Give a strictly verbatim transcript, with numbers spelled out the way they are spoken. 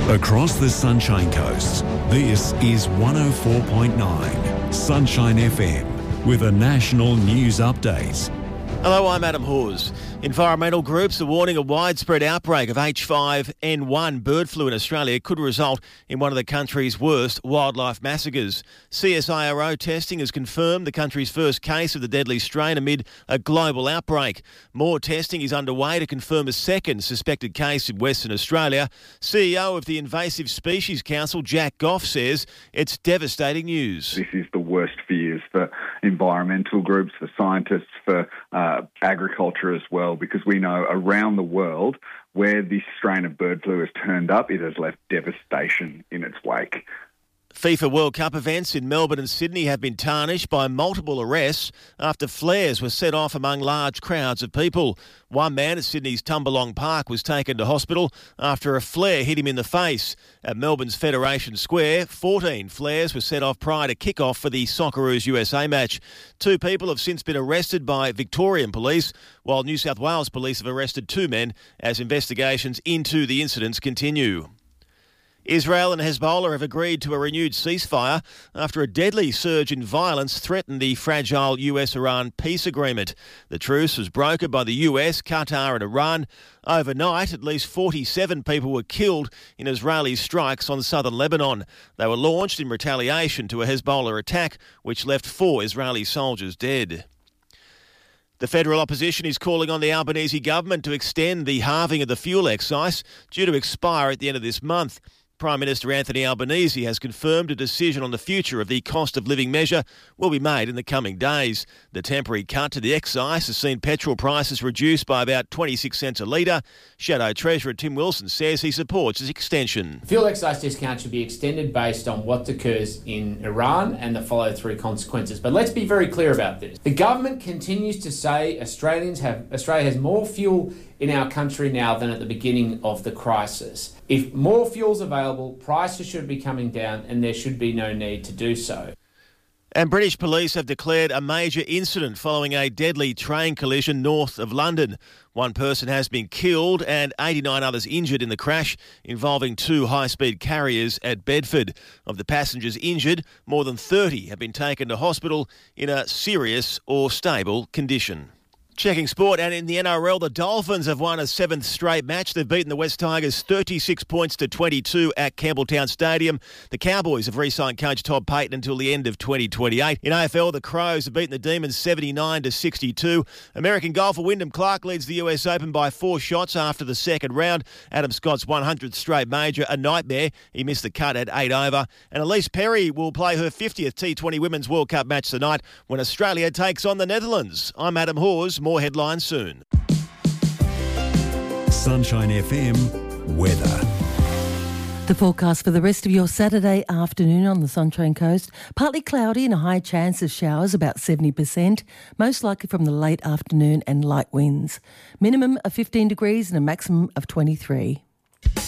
Across the Sunshine Coast, this is one oh four point nine Sunshine F M with a national news update. Hello, I'm Adam Hawes. Environmental groups are warning a widespread outbreak of H five N one bird flu in Australia could result in one of the country's worst wildlife massacres. C S I R O testing has confirmed the country's first case of the deadly strain amid a global outbreak. More testing is underway to confirm a second suspected case in Western Australia. C E O of the Invasive Species Council, Jack Goff, says it's devastating news. This is the worst fears for environmental groups, for scientists, for uh, agriculture as well, because we know around the world where this strain of bird flu has turned up, it has left devastation in its wake. FIFA World Cup events in Melbourne and Sydney have been tarnished by multiple arrests after flares were set off among large crowds of people. One man at Sydney's Tumbalong Park was taken to hospital after a flare hit him in the face. At Melbourne's Federation Square, fourteen flares were set off prior to kick-off for the Socceroos U S A match. Two people have since been arrested by Victorian police, while New South Wales police have arrested two men as investigations into the incidents continue. Israel and Hezbollah have agreed to a renewed ceasefire after a deadly surge in violence threatened the fragile U S Iran peace agreement. The truce was brokered by the U S, Qatar and Iran. Overnight, at least forty-seven people were killed in Israeli strikes on southern Lebanon. They were launched in retaliation to a Hezbollah attack, which left four Israeli soldiers dead. The federal opposition is calling on the Albanese government to extend the halving of the fuel excise due to expire at the end of this month. Prime Minister Anthony Albanese has confirmed a decision on the future of the cost of living measure will be made in the coming days. The temporary cut to the excise has seen petrol prices reduced by about twenty-six cents a litre. Shadow Treasurer Tim Wilson says he supports this extension. Fuel excise discount should be extended based on what occurs in Iran and the follow-through consequences. But let's be very clear about this. The government continues to say Australians have Australia has more fuel in our country now than at the beginning of the crisis. If more fuel's available, prices should be coming down and there should be no need to do so. And British police have declared a major incident following a deadly train collision north of London. One person has been killed and eighty-nine others injured in the crash involving two high-speed carriers at Bedford. Of the passengers injured, more than thirty have been taken to hospital in a serious or stable condition. Checking sport, and in the N R L, the Dolphins have won a seventh straight match. They've beaten the West Tigers thirty-six points to twenty-two at Campbelltown Stadium. The Cowboys have re-signed coach Todd Payton until the end of twenty twenty-eight. In A F L, the Crows have beaten the Demons seventy-nine to sixty-two. American golfer Wyndham Clark leads the U S Open by four shots after the second round. Adam Scott's one hundredth straight major, a nightmare. He missed the cut at eight over. And Elise Perry will play her fiftieth T twenty Women's World Cup match tonight when Australia takes on the Netherlands. I'm Adam Hawes. More headlines soon. Sunshine F M weather. The forecast for the rest of your Saturday afternoon on the Sunshine Coast. Partly cloudy and a high chance of showers, about seventy percent, most likely from the late afternoon and light winds. Minimum of fifteen degrees and a maximum of twenty-three.